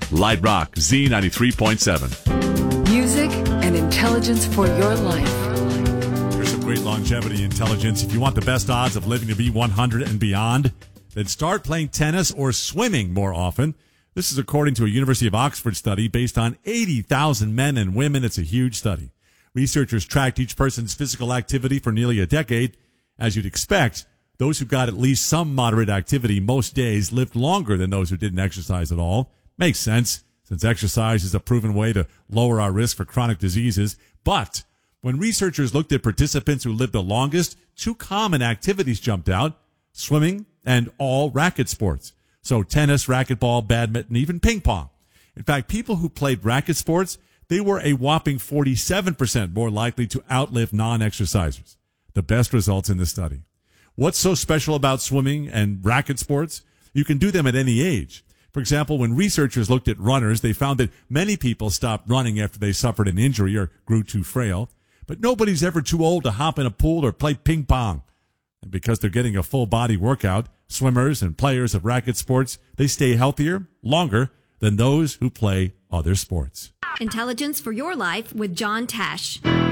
Light Rock Z93.7. Music and intelligence for your life. Here's some great longevity intelligence. If you want the best odds of living to be 100 and beyond, then start playing tennis or swimming more often. This is according to a University of Oxford study based on 80,000 men and women. It's a huge study. Researchers tracked each person's physical activity for nearly a decade. As you'd expect, those who got at least some moderate activity most days lived longer than those who didn't exercise at all. Makes sense, since exercise is a proven way to lower our risk for chronic diseases. But when researchers looked at participants who lived the longest, two common activities jumped out: swimming and all racket sports. So tennis, racquetball, badminton, even ping pong. In fact, people who played racket sports, they were a whopping 47% more likely to outlive non-exercisers. The best results in the study. What's so special about swimming and racket sports? You can do them at any age. For example, when researchers looked at runners, they found that many people stopped running after they suffered an injury or grew too frail. But nobody's ever too old to hop in a pool or play ping pong. And because they're getting a full body workout, swimmers and players of racket sports, they stay healthier, longer than those who play other sports. Intelligence for your life with John Tesh.